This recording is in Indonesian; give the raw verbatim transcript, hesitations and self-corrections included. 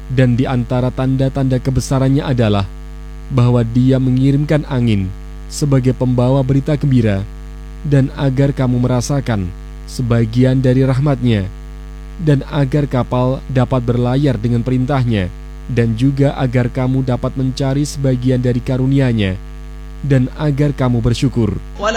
Dan di antara tanda-tanda kebesarannya adalah bahwa Dia mengirimkan angin sebagai pembawa berita gembira, dan agar kamu merasakan sebagian dari rahmat-Nya, dan agar kapal dapat berlayar dengan perintah-Nya, dan juga agar kamu dapat mencari sebagian dari karunia-Nya, dan agar kamu bersyukur.